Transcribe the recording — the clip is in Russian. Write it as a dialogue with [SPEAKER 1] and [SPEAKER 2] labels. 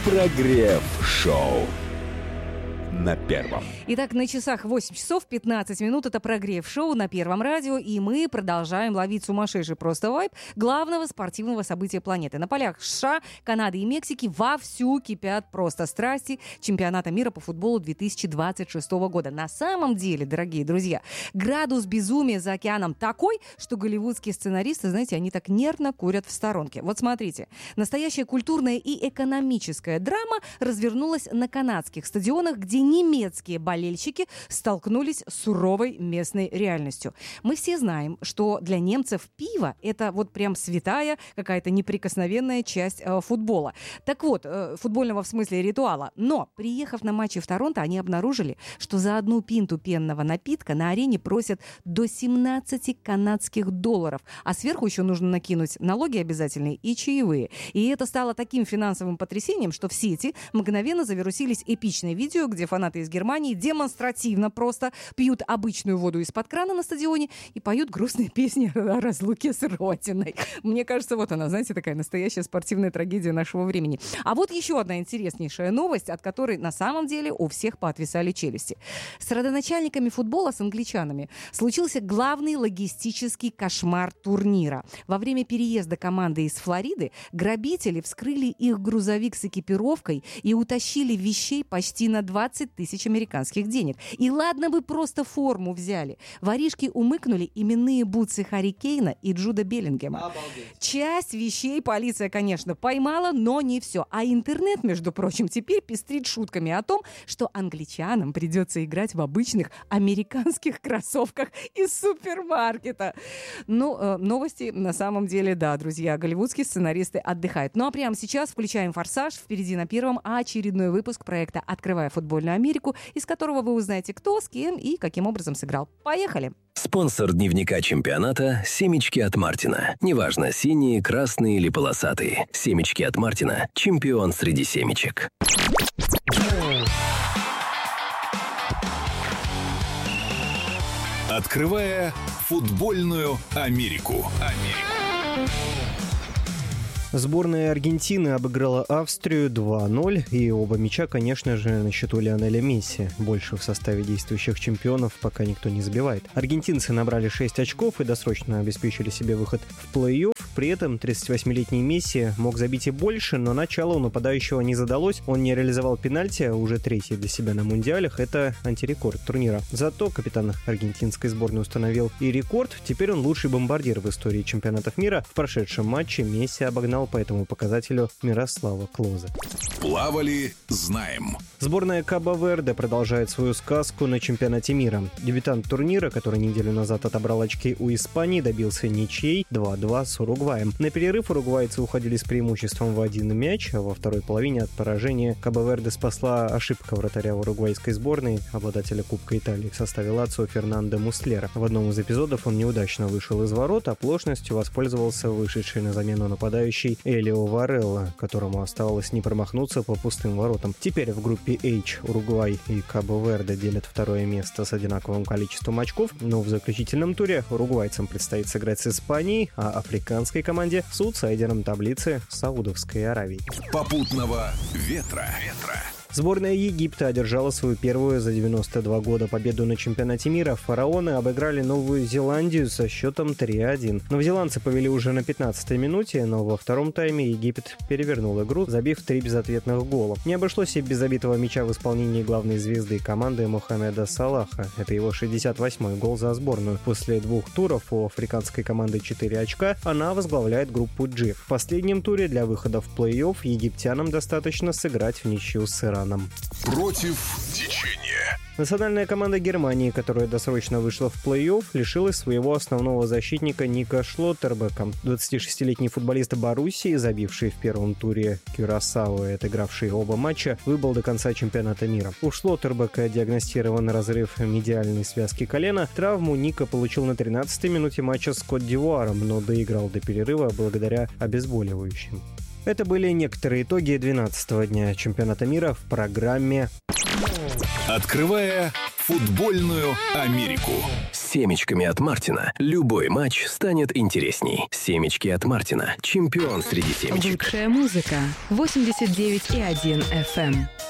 [SPEAKER 1] Прогрев-шоу на первом.
[SPEAKER 2] Итак, на часах 8 часов 15 минут. Это прогрев-шоу на Первом радио. И мы продолжаем ловить сумасшедший просто вайб главного спортивного события планеты. На полях США, Канады и Мексики вовсю кипят просто страсти чемпионата мира по футболу 2026 года. На самом деле, дорогие друзья, градус безумия за океаном такой, что голливудские сценаристы, знаете, они так нервно курят в сторонке. Вот смотрите. Настоящая культурная и экономическая драма развернулась на канадских стадионах, где немецкие болельщики столкнулись с суровой местной реальностью. Мы все знаем, что для немцев пиво – это вот прям святая какая-то неприкосновенная часть футбола. Так вот, футбольного в смысле ритуала. Но, приехав на матчи в Торонто, они обнаружили, что за одну пинту пенного напитка на арене просят до 17 канадских долларов. А сверху еще нужно накинуть налоги обязательные и чаевые. И это стало таким финансовым потрясением, что в сети мгновенно завирусились эпичные видео, где фанаты из Германии демонстративно просто пьют обычную воду из-под крана на стадионе и поют грустные песни о разлуке с родиной. Мне кажется, вот она, знаете, такая настоящая спортивная трагедия нашего времени. А вот еще одна интереснейшая новость, от которой на самом деле у всех поотвисали челюсти. С родоначальниками футбола, с англичанами, случился главный логистический кошмар турнира. Во время переезда команды из Флориды грабители вскрыли их грузовик с экипировкой и утащили вещей почти на 20 тысяч американских денег. И ладно бы просто форму взяли. Воришки умыкнули именные бутсы Харри Кейна и Джуда Беллингема. Обалдеть. Часть вещей полиция, конечно, поймала, но не все. А интернет, между прочим, теперь пестрит шутками о том, что англичанам придется играть в обычных американских кроссовках из супермаркета. Ну, новости на самом деле, да, друзья, голливудские сценаристы отдыхают. Ну, а прямо сейчас включаем «Форсаж». Впереди на Первом очередной выпуск проекта «Открывая футбольную Америку», из которого вы узнаете, кто, с кем и каким образом сыграл. Поехали!
[SPEAKER 3] Спонсор дневника чемпионата – семечки от Мартина. Неважно, синие, красные или полосатые. Семечки от Мартина – чемпион среди семечек.
[SPEAKER 1] Открывая футбольную Америку.
[SPEAKER 4] Сборная Аргентины обыграла Австрию 2-0, и оба мяча, конечно же, на счету Лионеля Месси. Больше в составе действующих чемпионов пока никто не забивает. Аргентинцы набрали 6 очков и досрочно обеспечили себе выход в плей-офф. При этом 38-летний Месси мог забить и больше, но начало у нападающего не задалось. Он не реализовал пенальти, уже третий для себя на мундиалях. Это антирекорд турнира. Зато капитан аргентинской сборной установил и рекорд. Теперь он лучший бомбардир в истории чемпионатов мира. В прошедшем матче Месси обогнал по этому показателю Мирослава Клозе.
[SPEAKER 1] Плавали, знаем.
[SPEAKER 4] Сборная Кабо-Верде продолжает свою сказку на чемпионате мира. Дебютант турнира, который неделю назад отобрал очки у Испании, добился ничьей 2-2 с Уругваем. На перерыв уругвайцы уходили с преимуществом в один мяч, а во второй половине от поражения Кабо-Верде спасла ошибка вратаря уругвайской сборной, обладателя Кубка Италии в составе Лацио Фернандо Муслера. В одном из эпизодов он неудачно вышел из ворот, оплошностью воспользовался вышедший на замену нападающий Элио Варелла, которому оставалось не промахнуться по пустым воротам. Теперь в группе H Уругвай и Кабо-Верде делят второе место с одинаковым количеством очков, но в заключительном туре уругвайцам предстоит сыграть с Испанией, а африканской команде с аутсайдером таблицы Саудовской Аравии.
[SPEAKER 1] Попутного ветра.
[SPEAKER 4] Сборная Египта одержала свою первую за 92 года победу на чемпионате мира. Фараоны обыграли Новую Зеландию со счетом 3-1. Новозеландцы повели уже на 15-й минуте, но во втором тайме Египет перевернул игру, забив 3 безответных гола. Не обошлось и без забитого мяча в исполнении главной звезды команды Мохаммеда Салаха. Это его 68-й гол за сборную. После 2 туров у африканской команды 4 очка, она возглавляет группу G. В последнем туре для выхода в плей-офф египтянам достаточно сыграть в ничью с Ираном.
[SPEAKER 1] Против течения.
[SPEAKER 4] Национальная команда Германии, которая досрочно вышла в плей-офф, лишилась своего основного защитника Ника Шлоттербека. 26-летний футболист Боруссии, забивший в первом туре Кюрасао и отыгравший оба матча, выбыл до конца чемпионата мира. У Шлоттербека диагностирован разрыв медиальной связки колена. Травму Ника получил на 13-й минуте матча с Кот-д'Ивуаром, но доиграл до перерыва благодаря обезболивающим. Это были некоторые итоги 12-го дня чемпионата мира в программе
[SPEAKER 1] Открывая футбольную Америку.
[SPEAKER 3] С семечками от Мартина любой матч станет интересней. Семечки от Мартина. Чемпион среди семечек.
[SPEAKER 5] Лучшая музыка. 89,1 FM.